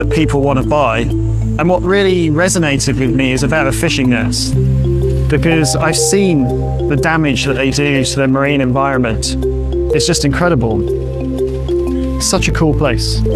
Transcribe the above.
that people want to buy. And what really resonated with me is about the fishing nets, because I've seen the damage that they do to the marine environment. It's just incredible. Such a cool place.